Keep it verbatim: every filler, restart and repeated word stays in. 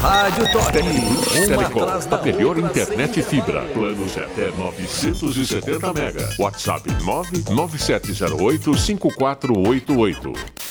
Rádio Toque. Uma Telecom, atrás da a melhor outra, internet sem fibra. Planos até novecentos e setenta mega. WhatsApp nove nove sete zero oito cinco quatro oito oito.